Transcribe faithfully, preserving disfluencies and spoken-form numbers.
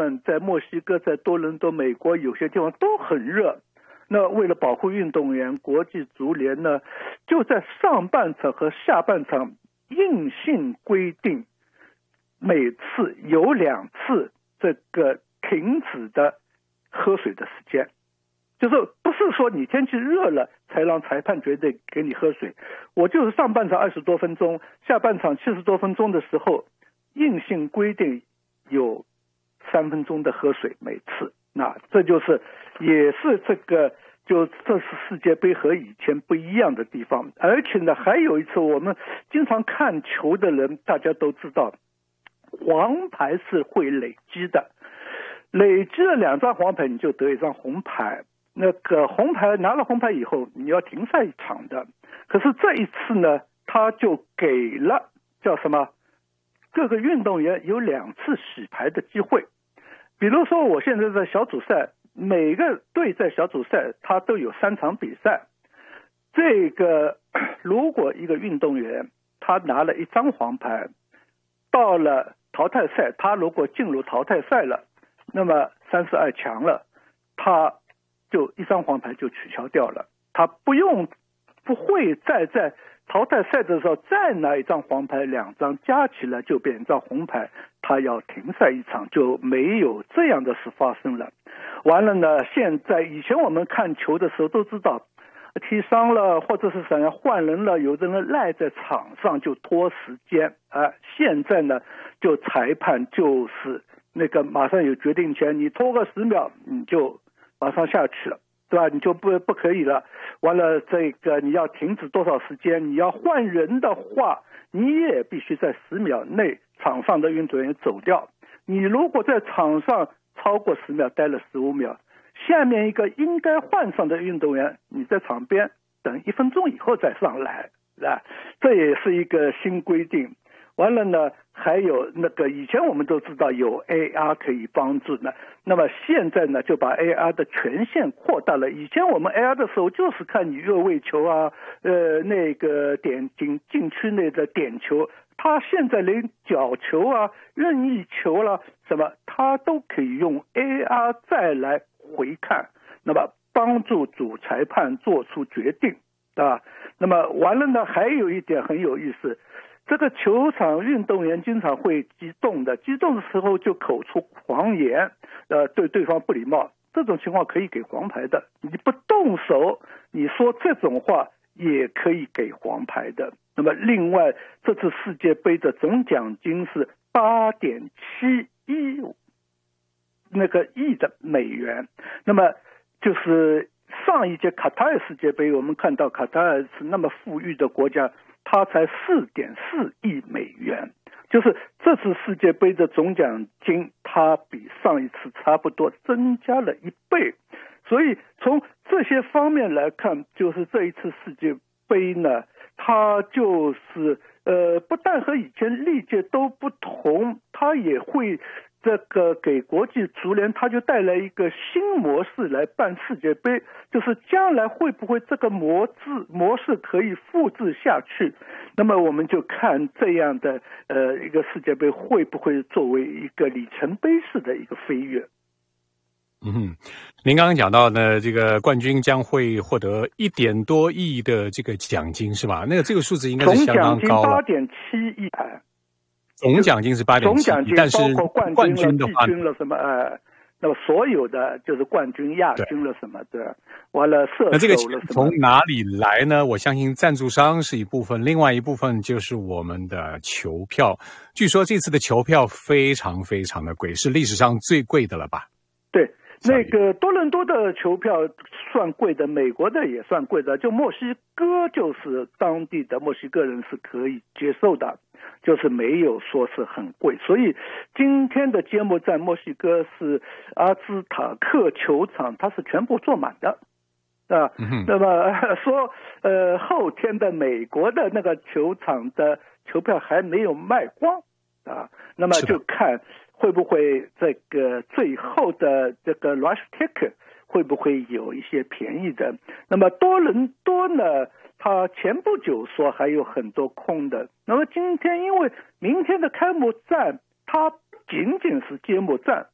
份在墨西哥、在多伦多、美国有些地方都很热。那为了保护运动员，国际足联呢就在上半场和下半场硬性规定，每次有两次这个停止的喝水的时间，就是不是说你天气热了才让裁判决定给你喝水，我就是上半场二十多分钟，下半场七十多分钟的时候，硬性规定有三分钟的喝水每次。那这就是也是这个就这是世界杯和以前不一样的地方。而且呢还有一次，我们经常看球的人大家都知道，黄牌是会累积的，累积了两张黄牌你就得一张红牌，那个红牌拿了红牌以后你要停赛一场的。可是这一次呢他就给了叫什么各个运动员有两次洗牌的机会。比如说我现在在小组赛，每个队在小组赛他都有三场比赛，这个如果一个运动员他拿了一张黄牌，到了淘汰赛他如果进入淘汰赛了，那么三十二强了，他就一张黄牌就取消掉了，他不用不会再在淘汰赛的时候再拿一张黄牌，两张加起来就变一张红牌，他要停赛一场，就没有这样的事发生了。完了呢，现在以前我们看球的时候都知道，踢伤了或者是想要换人了，有的人赖在场上就拖时间啊。现在呢，就裁判就是那个马上有决定权，你拖个十秒你就马上下去了，对吧？你就不不可以了。完了，这个你要停止多少时间？你要换人的话，你也必须在十秒内场上的运动员走掉。你如果在场上超过十秒，待了十五秒，下面一个应该换上的运动员，你在场边等一分钟以后再上来，啊，这也是一个新规定。完了呢，还有那个以前我们都知道有 A R 可以帮助呢，那么现在呢就把 A R 的权限扩大了。以前我们 A R 的时候就是看你越位球啊，呃，那个点禁禁区内的点球，他现在连角球啊、任意球啦、啊、什么，他都可以用 A R 再来回看，那么帮助主裁判做出决定啊。那么完了呢，还有一点很有意思。这个球场运动员经常会激动的，激动的时候就口出狂言，呃，对对方不礼貌，这种情况可以给黄牌的。你不动手，你说这种话也可以给黄牌的。那么另外，这次世界杯的总奖金是 八点七一 那个亿的美元。那么就是上一届卡塔尔世界杯，我们看到卡塔尔是那么富裕的国家，它才 四点四亿美元，就是这次世界杯的总奖金它比上一次差不多增加了一倍。所以从这些方面来看，就是这一次世界杯呢，它就是呃不但和以前历届都不同，它也会这个给国际足联它就带来一个新模式来办世界杯，就是将来会不会这个模制模式可以复制下去，那么我们就看这样的呃一个世界杯会不会作为一个里程碑式的一个飞跃。 嗯，您刚刚讲到呢，这个冠军将会获得一点多亿的这个奖金是吧？那个这个数字应该是相当高了。 八点七亿啊。 总奖金是八点七亿，但是包括冠军了、季军了什么呃，那么所有的就是冠军、亚军了什么的，完了射手了什么。 那这个钱从哪里来呢？我相信赞助商是一部分，另外一部分就是我们的球票。据说这次的球票非常非常的贵，是历史上最贵的了吧？ 对。那个多伦多的球票算贵的，美国的也算贵的，就墨西哥就是当地的墨西哥人是可以接受的，就是没有说是很贵。所以今天的揭幕战墨西哥是阿兹塔克球场，它是全部坐满的啊。嗯、那么说呃后天的美国的那个球场的球票还没有卖光啊，那么就看会不会这个最后的这个 rush ticket 会不会有一些便宜的。那么多伦多呢，它前不久说还有很多空的，那么今天因为明天的开幕战它仅仅是揭幕战，